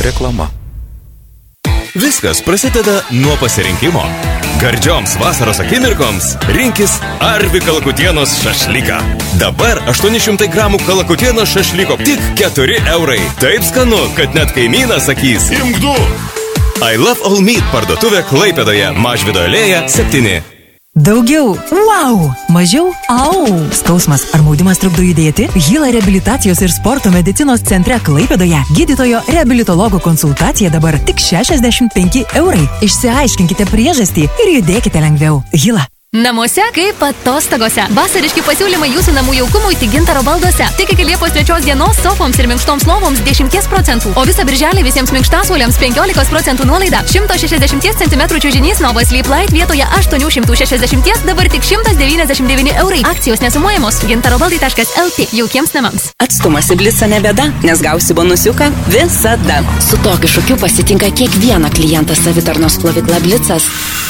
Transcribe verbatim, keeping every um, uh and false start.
Reklama. Viskas prasideda nuo pasirinkimo. Gardžioms vasaros akimirkoms rinkis Arvi kalakutienos šašlyką. Dabar aštuoni šimtai gramų kalakutienos šašlyko tik keturi eurai. Taip skanu, kad net kaimynas sakys: imk du! I Love All Meat parduotuvė Klaipėdoje, Mažvydo alėja septyni. Daugiau wow, mažiau au. Skausmas ar maudimas trukdo judėti? Hila reabilitacijos ir sporto medicinos centre Klaipėdoje gydytojo reabilitologo konsultacija dabar tik šešiasdešimt penki eurai. Išsiaiškinkite priežastį ir judėkite lengviau. Hila. Namuose kaip atostogose. Vasariški pasiūlymai jūsų namų jaukumui tik Gintaro balduose. Tik iki Liepos trečios dienos sofoms ir minkštoms lovoms dešimt procentų, o visą birželį visiems minkštasuoliams penkiolika procentų nuolaida. šimtas šešiasdešimt centimetrų čiužinys Nova Sleep Light vietoje aštuoni šimtai šešiasdešimt, dabar tik šimtas devyniasdešimt devyni eurai. Akcijos nesumuojamos. gintarobaldai taškas lt. Jaukiems namams. Atstumas į Blitzą ne bėda, nes gausi bonusiuką visada. Su tokiu šūkiu pasitinka kiekvieną klientą savitarnos plovykla Blitzas.